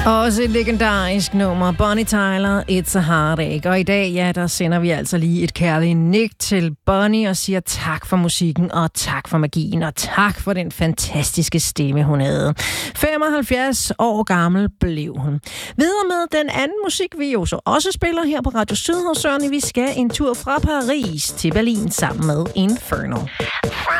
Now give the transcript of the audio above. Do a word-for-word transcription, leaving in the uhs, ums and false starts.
Også et legendarisk nummer, Bonnie Tyler, It's a Heartache. Og i dag, ja, der sender vi altså lige et kærligt nik til Bonnie og siger tak for musikken, og tak for magien, og tak for den fantastiske stemme, hun havde. femoghalvfjerds år gammel blev hun. Videre med den anden musik, vi jo så også spiller her på Radio Sydhavsørne. Vi skal en tur fra Paris til Berlin sammen med Inferno.